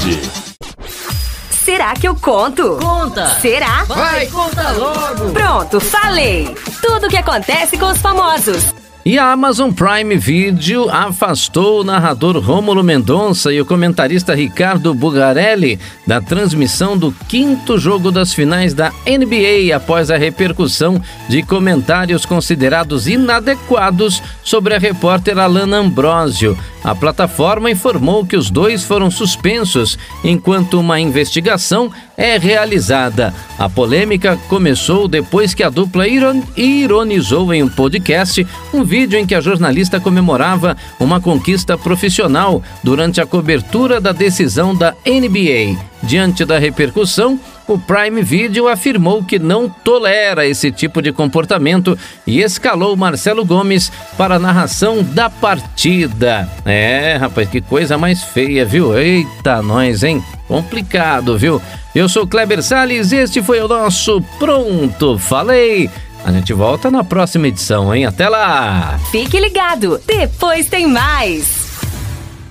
Saúde. Será que eu conto? Conta! Será? Vai, conta logo! Pronto, falei! Tudo o que acontece com os famosos. E a Amazon Prime Video afastou o narrador Rômulo Mendonça e o comentarista Ricardo Bugarelli da transmissão do 5º jogo das finais da NBA após a repercussão de comentários considerados inadequados sobre a repórter Alana Ambrosio. A plataforma informou que os dois foram suspensos enquanto uma investigação é realizada. A polêmica começou depois que a dupla ironizou em um podcast um vídeo em que a jornalista comemorava uma conquista profissional durante a cobertura da decisão da NBA. Diante da repercussão, o Prime Video afirmou que não tolera esse tipo de comportamento e escalou Marcelo Gomes para a narração da partida. Rapaz, que coisa mais feia, viu? Eita, nós, hein? Complicado, viu? Eu sou Kleber Salles e este foi o nosso Pronto Falei. A gente volta na próxima edição, hein? Até lá! Fique ligado, depois tem mais!